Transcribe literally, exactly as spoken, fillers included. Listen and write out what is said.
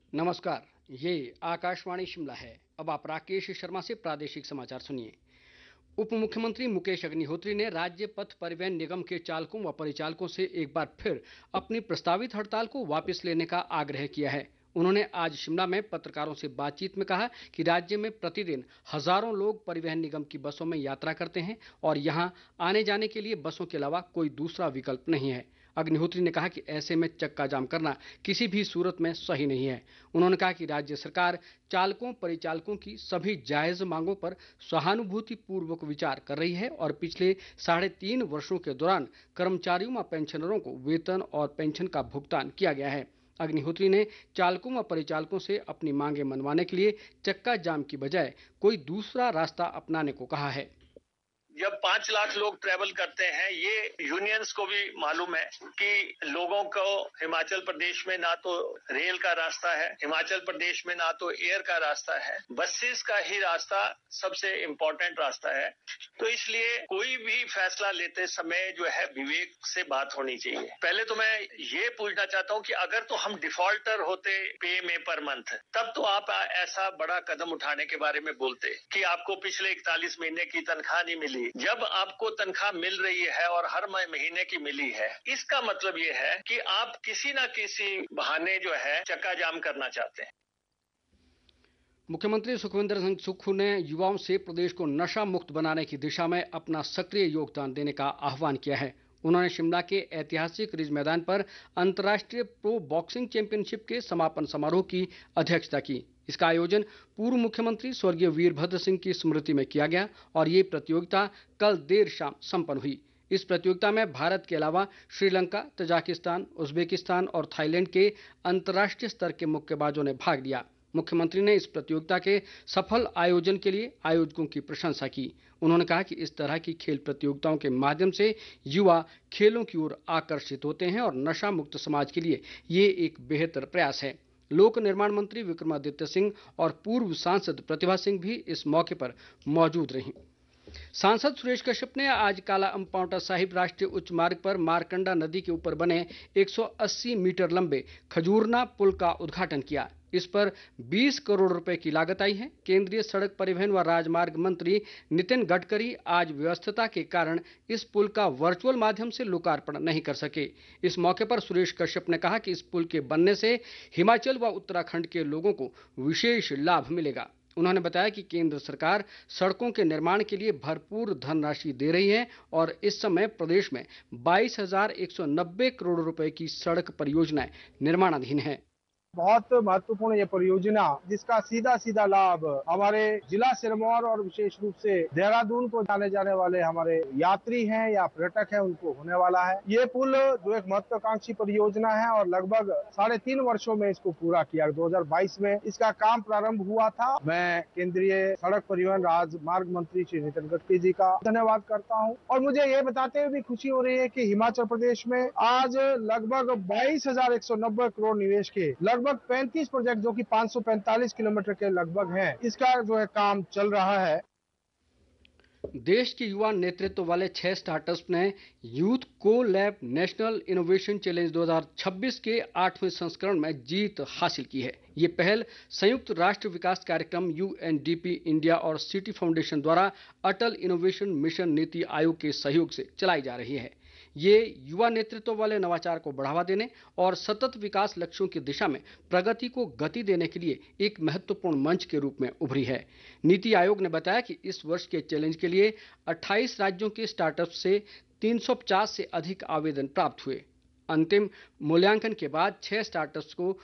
नमस्कार। ये आकाशवाणी शिमला है। अब आप राकेश शर्मा से प्रादेशिक समाचार सुनिए। उप मुख्यमंत्री मुकेश अग्निहोत्री ने राज्य पथ परिवहन निगम के चालकों व परिचालकों से एक बार फिर अपनी प्रस्तावित हड़ताल को वापस लेने का आग्रह किया है। उन्होंने आज शिमला में पत्रकारों से बातचीत में कहा कि राज्य में प्रतिदिन हजारों लोग परिवहन निगम की बसों में यात्रा करते हैं और यहाँ आने जाने के लिए बसों के अलावा कोई दूसरा विकल्प नहीं है। अग्निहोत्री ने कहा कि ऐसे में चक्का जाम करना किसी भी सूरत में सही नहीं है। उन्होंने कहा कि राज्य सरकार चालकों परिचालकों की सभी जायज मांगों पर सहानुभूतिपूर्वक विचार कर रही है और पिछले साढ़े तीन वर्षों के दौरान कर्मचारियों व पेंशनरों को वेतन और पेंशन का भुगतान किया गया है। अग्निहोत्री ने चालकों व परिचालकों से अपनी मांगें मनवाने के लिए चक्का जाम की बजाय कोई दूसरा रास्ता अपनाने को कहा है। जब पांच लाख लोग ट्रेवल करते हैं, ये यूनियंस को भी मालूम है कि लोगों को हिमाचल प्रदेश में ना तो रेल का रास्ता है, हिमाचल प्रदेश में ना तो एयर का रास्ता है, बसेस का ही रास्ता सबसे इम्पोर्टेंट रास्ता है। तो इसलिए कोई भी फैसला लेते समय जो है विवेक से बात होनी चाहिए। पहले तो मैं ये पूछना चाहता हूँ कि अगर तो हम डिफॉल्टर होते पे में पर मंथ, तब तो आप ऐसा बड़ा कदम उठाने के बारे में बोलते कि आपको पिछले इकतालीस महीने की तनख्वाह नहीं मिली। जब आपको तनख्वाह मिल रही है और हर महीने की मिली है, इसका मतलब ये है कि आप किसी ना किसी बहाने जो है चक्का जाम करना चाहते हैं। मुख्यमंत्री सुखविंदर सिंह सुक्खू ने युवाओं से प्रदेश को नशा मुक्त बनाने की दिशा में अपना सक्रिय योगदान देने का आह्वान किया है। उन्होंने शिमला के ऐतिहासिक रिज मैदान पर अंतर्राष्ट्रीय प्रो बॉक्सिंग चैंपियनशिप के समापन समारोह की अध्यक्षता की। इसका आयोजन पूर्व मुख्यमंत्री स्वर्गीय वीरभद्र सिंह की स्मृति में किया गया और ये प्रतियोगिता कल देर शाम संपन्न हुई। इस प्रतियोगिता में भारत के अलावा श्रीलंका, तजाकिस्तान, उज्बेकिस्तान और थाईलैंड के अंतर्राष्ट्रीय स्तर के मुक्केबाजों ने भाग लिया। मुख्यमंत्री ने इस प्रतियोगिता के सफल आयोजन के लिए आयोजकों की प्रशंसा की। उन्होंने कहा कि इस तरह की खेल प्रतियोगिताओं के माध्यम से युवा खेलों की ओर आकर्षित होते हैं और नशा मुक्त समाज के लिए ये एक बेहतर प्रयास है। लोक निर्माण मंत्री विक्रमादित्य सिंह और पूर्व सांसद प्रतिभा सिंह भी इस मौके पर मौजूद रहीं। सांसद सुरेश कश्यप ने आज काला अम्ब पांवटा साहिब राष्ट्रीय उच्च मार्ग पर मारकंडा नदी के ऊपर बने एक सौ अस्सी मीटर लंबे खजूरना पुल का उद्घाटन किया। इस पर बीस करोड़ रुपए की लागत आई है। केंद्रीय सड़क परिवहन व राजमार्ग मंत्री नितिन गडकरी आज व्यस्तता के कारण इस पुल का वर्चुअल माध्यम से लोकार्पण नहीं कर सके। इस मौके पर सुरेश कश्यप ने कहा कि इस पुल के बनने से हिमाचल व उत्तराखंड के लोगों को विशेष लाभ मिलेगा। उन्होंने बताया कि केंद्र सरकार सड़कों के निर्माण के लिए भरपूर धनराशि दे रही है और इस समय प्रदेश में बाईस हजार एक सौ नब्बे करोड़ रुपए की सड़क परियोजनाएं निर्माणाधीन हैं। बहुत महत्वपूर्ण ये परियोजना जिसका सीधा सीधा लाभ हमारे जिला सिरमौर और विशेष रूप से देहरादून को जाने जाने वाले हमारे यात्री हैं या पर्यटक हैं उनको होने वाला है। ये पुल जो एक महत्वाकांक्षी परियोजना है और लगभग साढ़े तीन वर्षों में इसको पूरा किया। दो हजार बाईस में इसका काम प्रारंभ हुआ था। मैं केंद्रीय सड़क परिवहन राजमार्ग मंत्री श्री नितिन गडकरी जी का धन्यवाद करता हूँ और मुझे ये बताते हुए भी खुशी हो रही है कि हिमाचल प्रदेश में आज लगभग बाईस हजार एक सौ नब्बे करोड़ निवेश के लगभग पैंतीस प्रोजेक्ट जो कि पाँच सौ पैंतालीस किलोमीटर के लगभग हैं, इसका जो है काम चल रहा है। देश के युवा नेतृत्व वाले छह स्टार्टअप्स ने यूथ को लैब नेशनल इनोवेशन चैलेंज दो हज़ार छब्बीस के आठवें संस्करण में जीत हासिल की है। ये पहल संयुक्त राष्ट्र विकास कार्यक्रम यूएनडीपी इंडिया और सिटी फाउंडेशन द्वारा अटल इनोवेशन मिशन नीति आयोग के सहयोग से चलाई जा रही है। ये युवा नेतृत्व वाले नवाचार को बढ़ावा देने और सतत विकास लक्ष्यों की दिशा में प्रगति को गति देने के लिए एक महत्वपूर्ण मंच के रूप में उभरी है। नीति आयोग ने बताया कि इस वर्ष के चैलेंज के लिए अट्ठाईस राज्यों के स्टार्टअप से तीन सौ पचास से अधिक आवेदन प्राप्त हुए। अंतिम मूल्यांकन के बाद छह स्टार्टअप्स को